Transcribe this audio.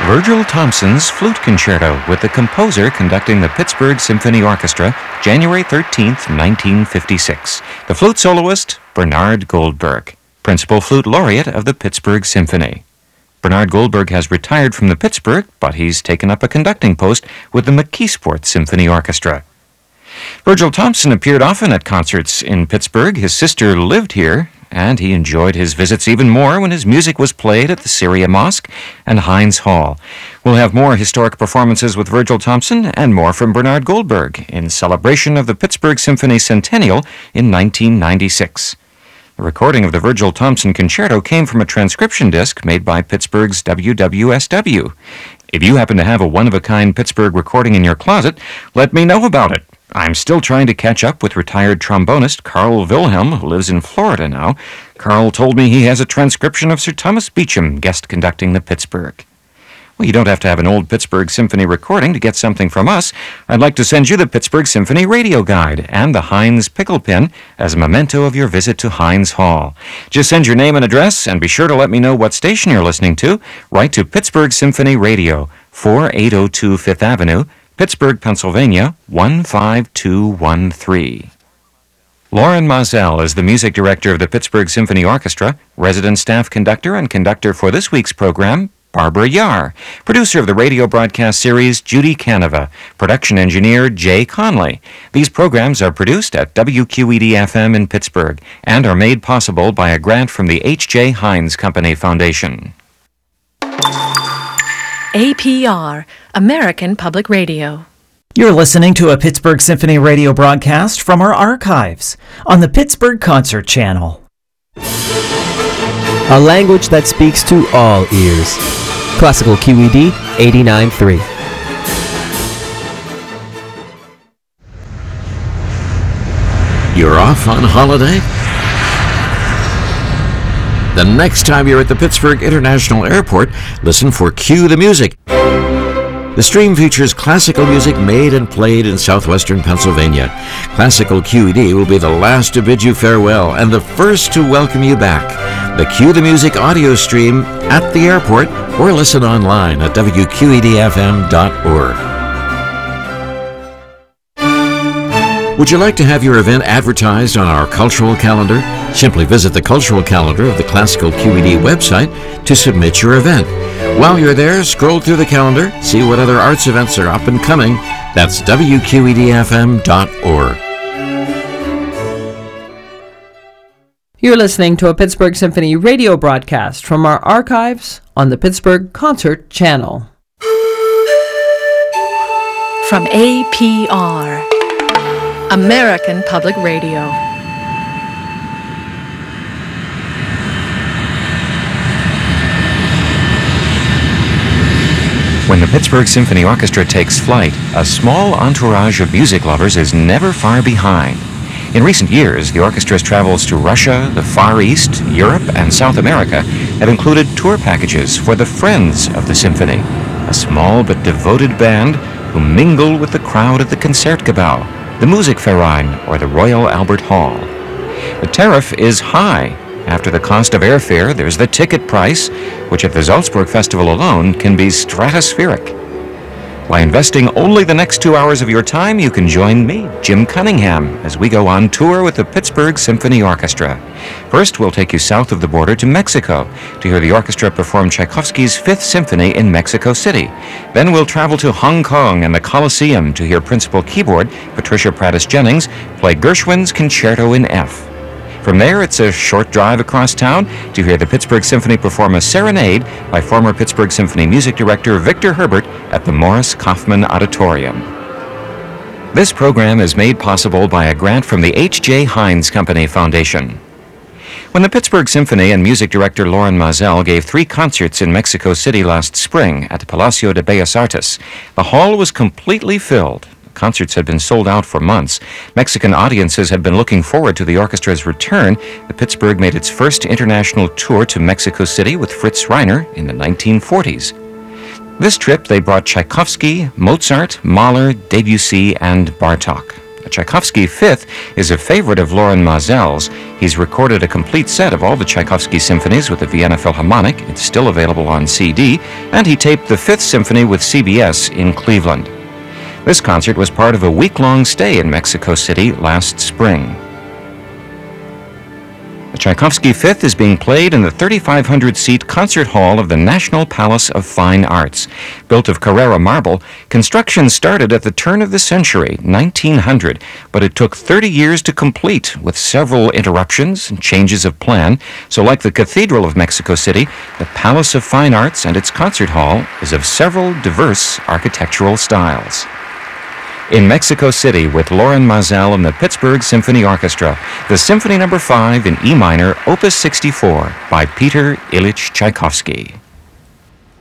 Virgil Thompson's Flute Concerto with the composer conducting the Pittsburgh Symphony Orchestra, January 13, 1956. The flute soloist, Bernard Goldberg, Principal Flute Laureate of the Pittsburgh Symphony. Bernard Goldberg has retired from the Pittsburgh, but he's taken up a conducting post with the McKeesport Symphony Orchestra. Virgil Thompson appeared often at concerts in Pittsburgh. His sister lived here, and he enjoyed his visits even more when his music was played at the Syria Mosque and Heinz Hall. We'll have more historic performances with Virgil Thompson and more from Bernard Goldberg in celebration of the Pittsburgh Symphony Centennial in 1996. The recording of the Virgil Thompson Concerto came from a transcription disc made by Pittsburgh's WWSW. If you happen to have a one-of-a-kind Pittsburgh recording in your closet, let me know about it. I'm still trying to catch up with retired trombonist Carl Wilhelm, who lives in Florida now. Carl told me he has a transcription of Sir Thomas Beecham guest conducting the Pittsburgh. Well, you don't have to have an old Pittsburgh Symphony recording to get something from us. I'd like to send you the Pittsburgh Symphony Radio Guide and the Heinz Pickle Pin as a memento of your visit to Heinz Hall. Just send your name and address, and be sure to let me know what station you're listening to. Write to Pittsburgh Symphony Radio, 4802 Fifth Avenue, Pittsburgh, Pennsylvania, 15213. Lauren Mazel is the music director of the Pittsburgh Symphony Orchestra, resident staff conductor and conductor for this week's program, Barbara Yar, producer of the radio broadcast series, Judy Canova, production engineer, Jay Conley. These programs are produced at WQED-FM in Pittsburgh and are made possible by a grant from the H.J. Heinz Company Foundation. APR, American Public Radio. You're listening to a Pittsburgh Symphony radio broadcast from our archives on the Pittsburgh Concert Channel. A language that speaks to all ears. Classical QED 89.3. You're off on holiday? The next time you're at the Pittsburgh International Airport, listen for Cue the Music. The stream features classical music made and played in southwestern Pennsylvania. Classical QED will be the last to bid you farewell and the first to welcome you back. The Cue the Music audio stream at the airport or listen online at WQEDFM.org. Would you like to have your event advertised on our cultural calendar? Simply visit the cultural calendar of the Classical QED website to submit your event. While you're there, scroll through the calendar, see what other arts events are up and coming. That's WQEDFM.org. You're listening to a Pittsburgh Symphony radio broadcast from our archives on the Pittsburgh Concert Channel. From APR, American Public Radio. When the Pittsburgh Symphony Orchestra takes flight, a small entourage of music lovers is never far behind. In recent years, the orchestra's travels to Russia, the Far East, Europe, and South America have included tour packages for the Friends of the Symphony, a small but devoted band who mingle with the crowd at the Concertgebouw, the Musikverein, or the Royal Albert Hall. The tariff is high. After the cost of airfare, there's the ticket price, which at the Salzburg Festival alone can be stratospheric. By investing only the next 2 hours of your time, you can join me, Jim Cunningham, as we go on tour with the Pittsburgh Symphony Orchestra. First, we'll take you south of the border to Mexico to hear the orchestra perform Tchaikovsky's Fifth Symphony in Mexico City. Then we'll travel to Hong Kong and the Coliseum to hear principal keyboard Patricia Prattis-Jennings play Gershwin's Concerto in F. From there, it's a short drive across town to hear the Pittsburgh Symphony perform a serenade by former Pittsburgh Symphony music director Victor Herbert at the Morris Kaufman Auditorium. This program is made possible by a grant from the H.J. Heinz Company Foundation. When the Pittsburgh Symphony and music director Lauren Mazel gave 3 concerts in Mexico City last spring at the Palacio de Bellas Artes, the hall was completely filled. Concerts had been sold out for months. Mexican audiences had been looking forward to the orchestra's return. The Pittsburgh made its first international tour to Mexico City with Fritz Reiner in the 1940s. This trip, they brought Tchaikovsky, Mozart, Mahler, Debussy, and Bartók. The Tchaikovsky Fifth is a favorite of Loren Maazel's. He's recorded a complete set of all the Tchaikovsky symphonies with the Vienna Philharmonic. It's still available on CD, and he taped the Fifth Symphony with CBS in Cleveland. This concert was part of a week-long stay in Mexico City last spring. The Tchaikovsky Fifth is being played in the 3,500-seat concert hall of the National Palace of Fine Arts. Built of Carrara marble, construction started at the turn of the century, 1900, but it took 30 years to complete, with several interruptions and changes of plan. So like the Cathedral of Mexico City, the Palace of Fine Arts and its concert hall is of several diverse architectural styles. In Mexico City with Loren Maazel and the Pittsburgh Symphony Orchestra, the Symphony No. 5 in E minor, Opus 64 by Peter Ilyich Tchaikovsky.